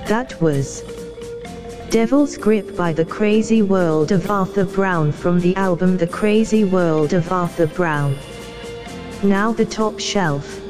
That was Devil's Grip by The Crazy World of Arthur Brown from the album The Crazy World of Arthur Brown. Now the top shelf.